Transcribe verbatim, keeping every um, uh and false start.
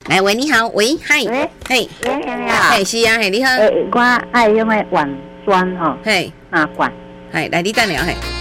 来，喂，你好，喂，嗨， 喂， 嘿， 喂，你好， 嘿，是啊，嘿，你好， 诶，我爱用的碗酸吼， 嘿， 啊管， 嘿，来，你等下，嘿。